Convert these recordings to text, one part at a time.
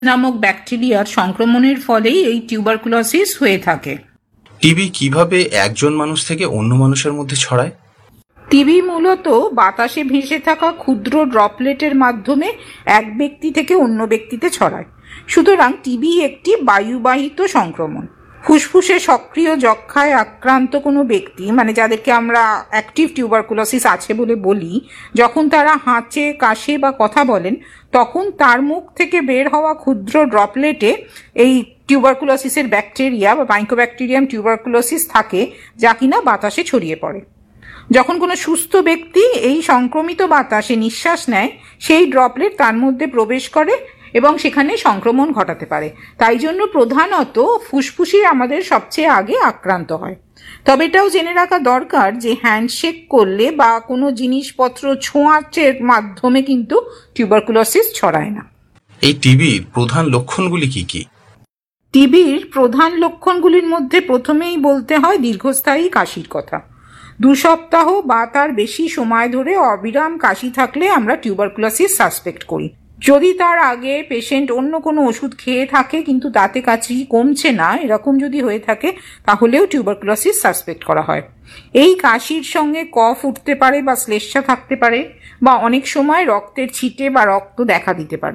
নামক ব্যাকটেরিয়ার সংক্রমণের ফলেই এই টিউবারকুলোসিস হয়ে থাকে। টিবি কিভাবে একজন মানুষ থেকে অন্য মানুষের মধ্যে ছড়ায়? টিবি মূলত বাতাসে ভেসে থাকা ক্ষুদ্র ড্রপলেটের মাধ্যমে এক ব্যক্তি থেকে অন্য ব্যক্তিতে ছড়ায়। সুতরাং টিবি একটি বায়ুবাহিত সংক্রমণ। ফুসফুসে সক্রিয় যক্ষ্মায় আক্রান্ত কোনো ব্যক্তি, মানে যাদেরকে আমরা অ্যাক্টিভ টিউবারকুলোসিস আছে বলে বলি, যখন তারা হাঁচে, কাশে বা কথা বলেন, তখন তার মুখ থেকে বের হওয়া ক্ষুদ্র ড্রপলেটে এই টিউবারকুলোসিসের ব্যাকটেরিয়া বা মাইকোব্যাকটেরিয়াম টিউবারকুলোসিস থাকে, যা কিনা বাতাসে ছড়িয়ে পড়ে। যখন কোনো সুস্থ ব্যক্তি এই সংক্রমিত বাতাসে নিঃশ্বাস নেয়, সেই ড্রপলেট তার মধ্যে প্রবেশ করে এবং সেখানে সংক্রমণ ঘটাতে পারে। তাই জন্য প্রধানত ফুসফুসই আমাদের সবচেয়ে আগে আক্রান্ত হয়। তবে এটাও জেনে রাখা দরকার যে হ্যান্ডশেক করলে বা কোনো জিনিসপত্র ছোঁয়াচের মাধ্যমে কিন্তু টিউবারকুলোসিস ছড়ায় না। এই টিবির প্রধান লক্ষণগুলি কি কি? টিবির প্রধান লক্ষণগুলির মধ্যে প্রথমেই বলতে হয় দীর্ঘস্থায়ী কাশির কথা। 2 সপ্তাহ বা তার বেশি সময় ধরে অবিরাম কাশি থাকলে আমরা টিউবারকুলোসিস সাসপেক্ট করি। যদি তার আগে পেশেন্ট অন্য কোনো ওষুধ খেয়ে থাকে কিন্তু তাতে কাশি কমছে না, এরকম যদি হয়ে থাকে, তাহলেও টিউবারকুলোসিস সাসপেক্ট করা হয়। এই কাশির সঙ্গে কফ উঠতে পারে বা শ্লেষ্মা থাকতে পারে, বা অনেক সময় রক্তের ছিটে বা রক্ত দেখা দিতে পারে।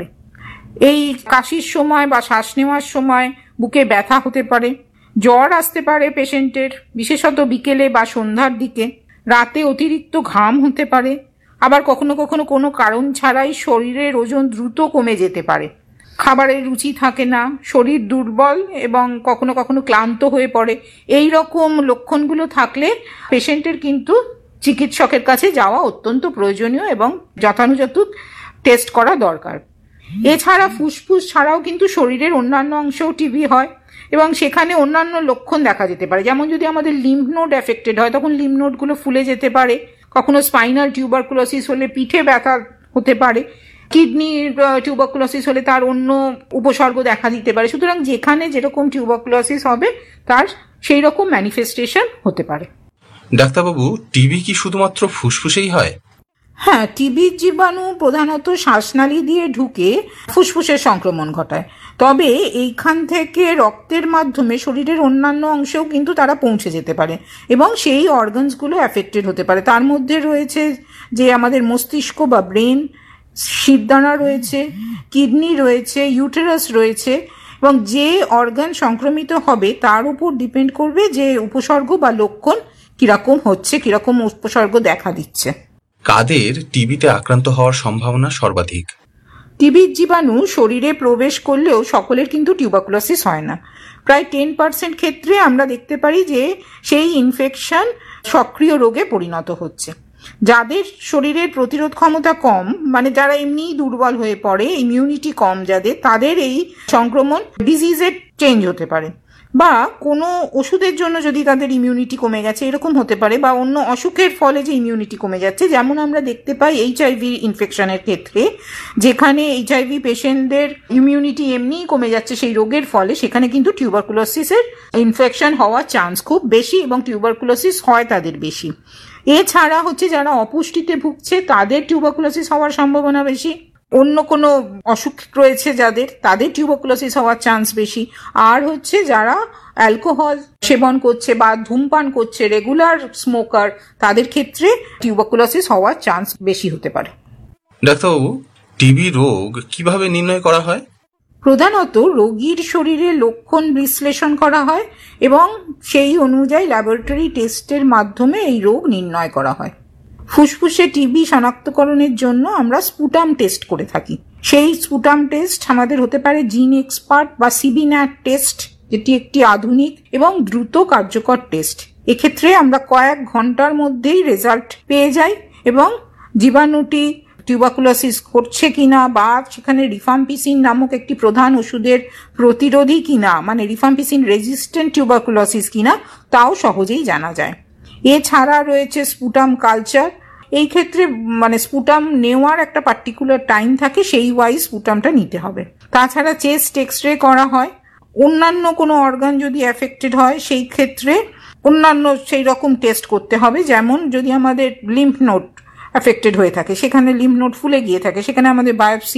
এই কাশির সময় বা শ্বাস নেওয়ার সময় বুকে ব্যথা হতে পারে, জ্বর আসতে পারে পেশেন্টের, বিশেষত বিকেলে বা সন্ধ্যার দিকে। রাতে অতিরিক্ত ঘাম হতে পারে। আবার কখনো কখনো কোনো কারণ ছাড়াই শরীরের ওজন দ্রুত কমে যেতে পারে। খাবারের রুচি থাকে না, শরীর দুর্বল এবং কখনো কখনো ক্লান্ত হয়ে পড়ে। এই রকম লক্ষণগুলো থাকলে পেশেন্টের কিন্তু চিকিৎসকের কাছে যাওয়া অত্যন্ত প্রয়োজনীয় এবং যথানুযথ টেস্ট করা দরকার। এছাড়া ফুসফুস ছাড়াও কিন্তু শরীরের অন্যান্য অংশেও টিবি হয় এবং সেখানে অন্যান্য লক্ষণ দেখা যেতে পারে। যেমন যদি আমাদের লিম্ফ নোড এফেক্টেড হয়, তখন লিম্ফ নোডগুলো ফুলে যেতে পারে। কখনো স্পাইনাল টিউবারকুলোসিস হলে পিঠে ব্যথা হতে পারে। কিডনির টিউবারকুলোসিস হলে তার অন্য উপসর্গ দেখা দিতে পারে। সুতরাং যেখানে যেরকম টিউবারকুলোসিস হবে তার সেই রকম ম্যানিফেস্টেশন হতে পারে। ডাক্তারবাবু, টিবি কি শুধুমাত্র ফুসফুসেই হয়? হ্যাঁ, টিবির জীবাণু প্রধানত শ্বাসনালী দিয়ে ঢুকে ফুসফুসের সংক্রমণ ঘটায়। তবে এইখান থেকে রক্তের মাধ্যমে শরীরের অন্যান্য অংশেও কিন্তু তারা পৌঁছে যেতে পারে এবং সেই অর্গানসগুলো অ্যাফেক্টেড হতে পারে। তার মধ্যে রয়েছে যে আমাদের মস্তিষ্ক বা ব্রেন, শিরদাঁড়া রয়েছে, কিডনি রয়েছে, ইউটেরাস রয়েছে, এবং যে অর্গান সংক্রমিত হবে তার উপর ডিপেন্ড করবে যে উপসর্গ বা লক্ষণ কিরকম হচ্ছে, কিরকম উপসর্গ দেখা দিচ্ছে। কাদের টিবিতে আক্রান্ত হওয়ার সম্ভাবনা সর্বাধিক? টিবির জীবাণু শরীরে প্রবেশ করলেও সকলের কিন্তু টিউবারকুলোসিস হয় না। প্রায় 10% ক্ষেত্রে আমরা দেখতে পারি যে সেই ইনফেকশন সক্রিয় রোগে পরিণত হচ্ছে। যাদের শরীরের প্রতিরোধ ক্ষমতা কম, মানে যারা এমনিই দুর্বল হয়ে পড়ে, ইমিউনিটি কম যাদের, তাদের এই সংক্রমণ ডিজিজের চেঞ্জ হতে পারে, বা কোনো ওষুধের জন্য যদি তাদের ইমিউনিটি কমে গেছে এরকম হতে পারে, বা অন্য অসুখের ফলে যে ইমিউনিটি কমে যাচ্ছে। যেমন আমরা দেখতে পাই এইচআইভি ইনফেকশনের ক্ষেত্রে, যেখানে এইচআইভি পেশেন্টদের ইমিউনিটি এমনিই কমে যাচ্ছে সেই রোগের ফলে, সেখানে কিন্তু টিউবারকুলোসিসের ইনফেকশন হওয়ার চান্স খুব বেশি এবং টিউবারকুলোসিস হয় তাদের বেশি। এছাড়া হচ্ছে যারা অপুষ্টিতে ভুগছে তাদের টিউবারকুলোসিস হওয়ার সম্ভাবনা বেশি। অন্য কোনো অসুখ রয়েছে যাদের, তাদের টিউবারকুলোসিস হওয়ার চান্স বেশি। আর হচ্ছে যারা অ্যালকোহল সেবন করছে বা ধূমপান করছে, রেগুলার স্মোকার, তাদের ক্ষেত্রে টিউবারকুলোসিস হওয়ার চান্স বেশি হতে পারে। ডাক্তারবাবু, টিবি রোগ কিভাবে নির্ণয় করা হয়? প্রধানত রোগীর শরীরে লক্ষণ বিশ্লেষণ করা হয় এবং সেই অনুযায়ী ল্যাবরেটরি টেস্টের মাধ্যমে এই রোগ নির্ণয় করা হয়। ফুসফুসে টিবি শনাক্তকরণের জন্য আমরা স্পুটাম টেস্ট করে থাকি। সেই স্পুটাম টেস্ট আমাদের হতে পারে জিন এক্সপার্ট বা সিবিন্যাট টেস্ট, যেটি একটি আধুনিক এবং দ্রুত কার্যকর টেস্ট। এক্ষেত্রে আমরা কয়েক ঘন্টার মধ্যেই রেজাল্ট পেয়ে যাই এবং জীবাণুটি টিউবারকুলোসিস করছে কিনা বা সেখানে রিফাম্পিসিন নামক একটি প্রধান ওষুধের প্রতিরোধী কিনা, মানে রিফাম্পিসিন রেজিস্ট্যান্ট টিউবারকুলোসিস কিনা, তাও সহজেই জানা যায়। এছাড়া রয়েছে স্পুটাম কালচার। এই ক্ষেত্রে মানে স্পুটাম নেওয়ার একটা পার্টিকুলার টাইম থাকে, সেই ওয়াইজ স্পুটামটা নিতে হবে। তাছাড়া চেস্ট এক্সরে করা হয়। অন্যান্য কোনো অর্গান যদি অ্যাফেক্টেড হয় সেই ক্ষেত্রে অন্যান্য সেই রকম টেস্ট করতে হবে। যেমন যদি আমাদের লিম্ফ নোড অ্যাফেক্টেড হয়ে থাকে, সেখানে লিম্ফ নোড ফুলে গিয়ে থাকে, সেখানে আমাদের বায়োপসি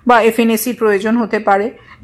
বা এফএনএসি প্রয়োজন হতে পারে।